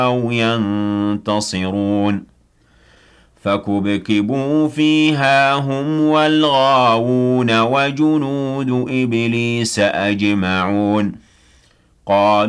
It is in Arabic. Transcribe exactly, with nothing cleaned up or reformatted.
أَوْ يَنتَصِرُونَ فَكُبْكِبُوا فِيهَا هُمْ وَالْغَاوُونَ وَجُنُودُ إِبْلِيسَ أَجْمَعُونَ قالوا